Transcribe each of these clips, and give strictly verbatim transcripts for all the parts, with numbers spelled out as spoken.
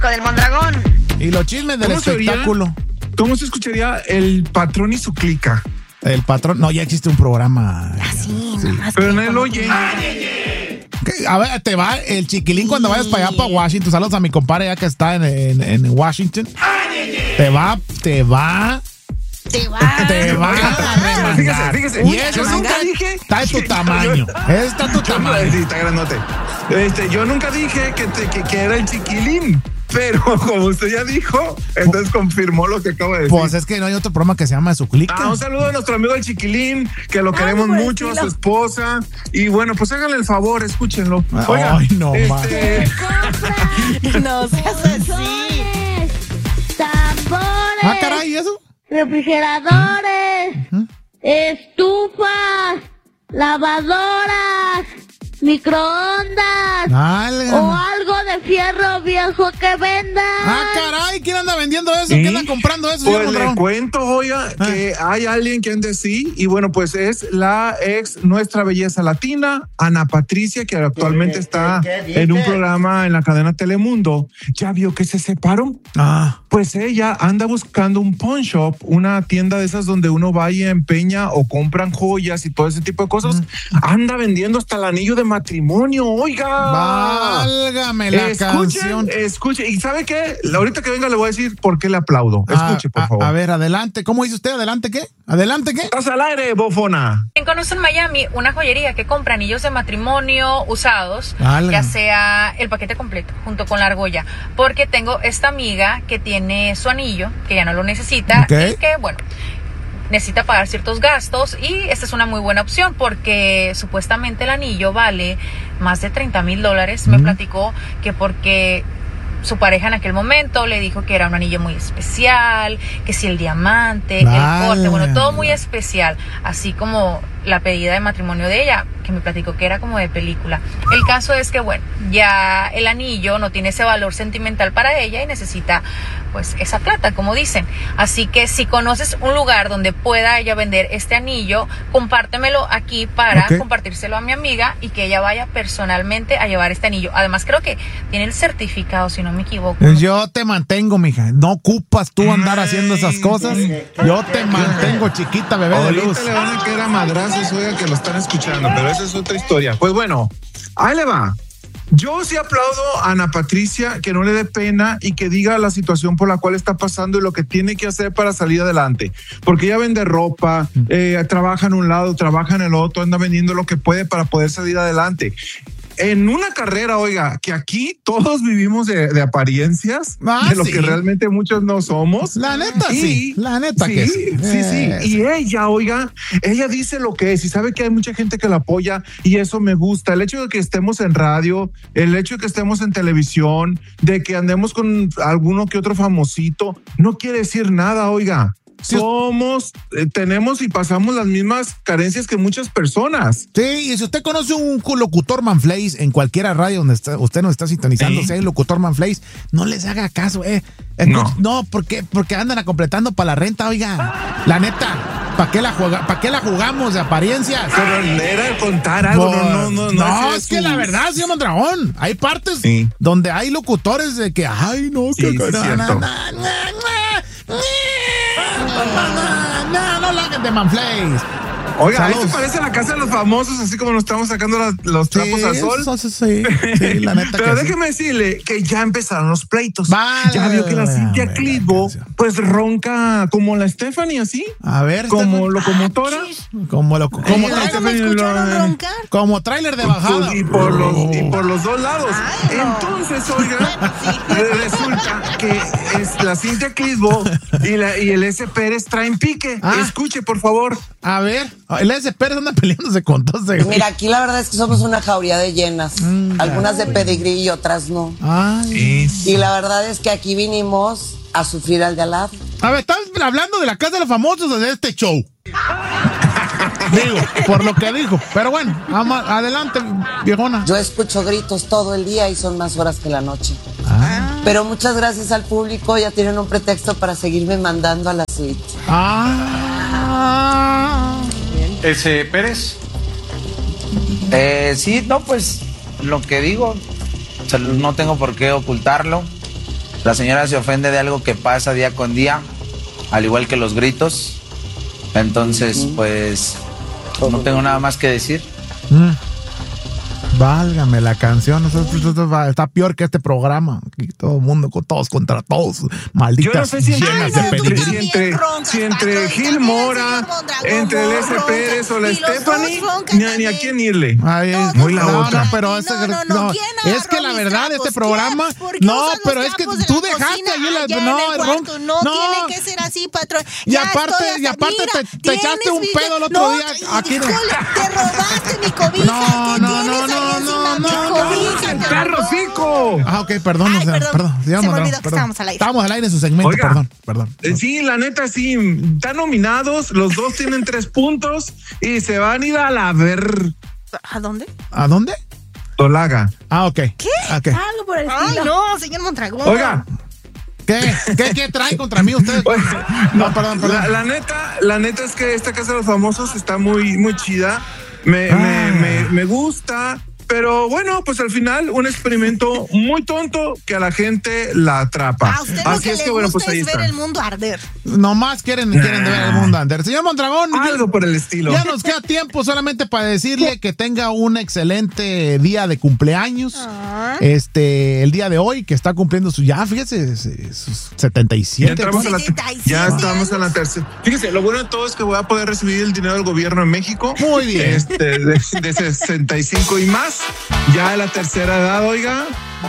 Con el Mondragón. Y los chismes del espectáculo. Sería, ¿Cómo se escucharía el patrón y su clica? El patrón, no, ya existe un programa. Ah, sí, sí. nada más. Pero no él oye. A ver, te va el chiquilín cuando vayas para allá, para Washington. Saludos a mi compadre ya que está en, en, en Washington. Te va, te va. Te va. Te va a Fíjese, fíjese. Y eso yo nunca dije. Está de tu tamaño. Está de tu tamaño. Sí, está grandote. Este, yo nunca dije que, te, que, que era el chiquilín. Pero como usted ya dijo, entonces confirmó lo que acabo de decir. Pues es que no hay otro programa que se llama Su Clica. Ah, un saludo a nuestro amigo el Chiquilín, que lo queremos Ay, mucho, a su esposa. Y bueno, pues háganle el favor, escúchenlo. Oiga, Ay, no, este... No seas así. Tambores. Ah, caray, ¿y eso? Refrigeradores. ¿Mm? Estufas. Lavadoras. Microondas. Válgame. O algo de fierro viejo que venda. Ah, caray, ¿quién anda vendiendo eso? ¿Sí? ¿Quién anda comprando eso? Pues señor le Mondragón? cuento, oiga, Ah. que hay alguien que ande sí, y bueno, pues es la ex Nuestra Belleza Latina, Ana Patricia, que actualmente está en un programa en la cadena Telemundo. ¿Ya vio que se separó? Ah. Pues ella anda buscando un pawn shop, una tienda de esas donde uno va y empeña o compran joyas y todo ese tipo de cosas. Mm. Anda vendiendo hasta el anillo de matrimonio, oiga. Válgame la Escuchen, canción. escuche. ¿Y sabe qué? Ahorita que venga le voy a decir por qué le aplaudo. Escuche, Ah, por a- favor. A ver, adelante. ¿Cómo dice usted? ¿Adelante qué? ¿Adelante qué? Estás al aire, bofona. Conozco en Miami una joyería que compra anillos de matrimonio usados, Válgame. ya sea el paquete completo junto con la argolla, porque tengo esta amiga que tiene su anillo, que ya no lo necesita, Ok. y que bueno, necesita pagar ciertos gastos, y esta es una muy buena opción porque supuestamente el anillo vale más de treinta mil dólares. Me Mm. platicó que porque su pareja en aquel momento le dijo que era un anillo muy especial, que si el diamante, Vale. el corte, bueno, todo muy especial, así como la pedida de matrimonio de ella, que me platicó que era como de película. El caso es que, bueno, ya el anillo no tiene ese valor sentimental para ella y necesita, pues, esa plata, como dicen. Así que si conoces un lugar donde pueda ella vender este anillo, compártemelo aquí para Ok. compartírselo a mi amiga y que ella vaya personalmente a llevar este anillo. Además, creo que tiene el certificado, si no me equivoco. Yo te mantengo, mija. No ocupas tú andar haciendo esas cosas. Yo te mantengo, chiquita, bebé de luz. Ahorita le van a caer a madrazos, oiga, que lo están escuchando, pero esa es otra historia. Pues bueno, ahí le va. Yo sí aplaudo a Ana Patricia que no le dé pena y que diga la situación por la cual está pasando y lo que tiene que hacer para salir adelante. Porque ella vende ropa, eh, trabaja en un lado, trabaja en el otro, anda vendiendo lo que puede para poder salir adelante. En una carrera, oiga, que aquí todos vivimos de, de apariencias, Ah, de lo sí. que realmente muchos no somos. La neta, Y- sí. La neta sí, que sí. sí. Sí, sí. Eh, Y ella, oiga, ella dice lo que es y sabe que hay mucha gente que la apoya y eso me gusta. El hecho de que estemos en radio, el hecho de que estemos en televisión, de que andemos con alguno que otro famosito, no quiere decir nada, oiga. Sí. Somos, eh, tenemos y pasamos las mismas carencias que muchas personas. Sí, y si usted conoce un locutor Manflays en cualquier radio donde está- usted nos está sintonizando, Sí. si hay locutor Manflays, no les haga caso, eh. Escuch- No. No, porque, porque andan a completando para la renta, oiga. La neta, ¿para qué la juega, para qué la jugamos de apariencias? Pero era contar algo, Por- no, no, no. No, ese es que su- la verdad, señor Mondragón, hay partes Sí. donde hay locutores de que, ay, no, Sí, que sí, es no, cierto. no, no, no, no, no, no, no la hagan de Manflays. Oiga, ahí Saludos. se parece a la casa de los famosos, así como nos estamos sacando las- los trapos al sol. eso, sí, sí, sí, la neta Pero que sí. déjeme decirle que ya empezaron los pleitos. Vale, ya vio que la Cintia hombre, Clitbo, la canción. pues ronca como la Stephanie, así, A ver, como Stephanie. locomotora. como lo, como, Ella tra- está ¿No me escucharon lo- roncar? como tráiler de bajada. Pues, y, por los, y por los dos lados. Entonces, oiga, re- resulta que es la Cintia Clitbo y, la, y el S. Pérez traen pique. Ah. Escuche, por favor. A ver, el S. Pérez anda peleándose con todos. ese güey. Mira, aquí la verdad es que somos una jauría de llenas. Mm, Algunas de pedigrí y otras no. Ay. Y la verdad es que aquí vinimos a sufrir al de al lado. A ver, estás hablando de la casa de los famosos o de este show. Digo, por lo que dijo. Pero bueno, ama- adelante, viejona. Yo escucho gritos todo el día y son más horas que la noche. Ah. Pero muchas gracias al público, ya tienen un pretexto para seguirme mandando a la suite. Ah. Ese Pérez. Eh, sí, no, pues lo que digo, o sea, no tengo por qué ocultarlo. La señora se ofende de algo que pasa día con día, al igual que los gritos. Entonces, pues, no tengo nada más que decir. Mm. Válgame la canción, eso, eso, eso, está peor que este programa. Aquí todo el mundo, todos contra todos, malditas Yo no sé si llenas entre, de pedigrí. si entre, si entre Gil Mora, entre el S. Pérez o la Stephanie, ni, ni a quién irle. Ay, Muy la no, otra. no, pero ese, No, no, no, no, ¿quién es agarró que la mis verdad trapos? este programa, ¿Quién? ¿Por qué no, usan los pero es que trapos de tú la dejaste cocina ahí la, allá en no, el el ron, cuarto? No, no, tiene que ser así, patrón. y Ya aparte, estoy hasta- y aparte mira, te, te tienes echaste un video- pedo el otro no, día y- aquí. híjole, te robaste mi cobija. No, ¿Qué no, tienes no, ahí no, encima? no, Mi no, cobija, ¡El te perro robó. cico! Ah, ok, perdón, Ay, o sea, perdón. perdón, Se me Mondragón, olvidó que perdón. estábamos al aire. Estábamos al aire en su segmento, Oiga. perdón, perdón. Eh, Sí, la neta, sí. Están nominados, los dos tienen tres puntos y se van a ir a la ver. ¿A dónde? ¿A dónde? Tolaga. Ah, ok. ¿Qué? Ok. Algo por el Ay, estilo. no, señor Mondragón. Oiga, ¿Qué? ¿Qué, qué traen contra mí ustedes? No, perdón, perdón. la, la neta, la neta es que esta Casa de los Famosos está muy, muy chida. Me, Ah. me, me, me gusta. Pero bueno, pues al final un experimento muy tonto que a la gente la atrapa. A usted lo Así que es le que bueno, pues gusta ahí es ver está. el mundo arder. Nomás quieren, quieren ver el mundo andar. Señor Mondragón, Algo por el estilo. ya nos queda tiempo solamente para decirle que tenga un excelente día de cumpleaños. Ah. Este, el día de hoy, que está cumpliendo su, ya, fíjese, sus setenta y Ya, siete. entramos a la, setenta y siete ya estamos en la tercera. Fíjese, lo bueno de todo es que voy a poder recibir el dinero del gobierno en México. Muy bien. Este, de, de sesenta y cinco y más. Ya de la tercera edad, oiga.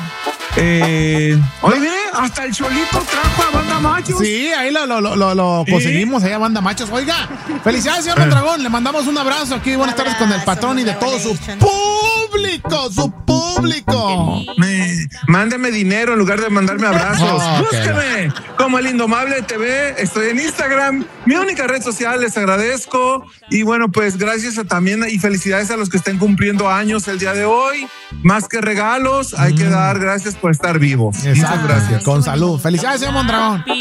Eh, oye, mire, hasta el Cholito trajo a Banda Machos. Sí, ahí lo, lo, lo, lo, lo ¿Sí? conseguimos, allá Banda Machos. Oiga, felicidades, señor Mondragón. Le mandamos un abrazo aquí. Buenas tardes con el patrón y de todo su público, su público. Me- mándeme dinero en lugar de mandarme abrazos. Oh, ok. Búsqueme como el Indomable T V. Estoy en Instagram, mi única red social. Les agradezco. Y bueno, pues gracias a también y felicidades a los que estén cumpliendo años el día de hoy. Más que regalos, hay que dar gracias por estar vivos. Muchas Exacto, gracias. con salud. Felicidades, señor Mondragón.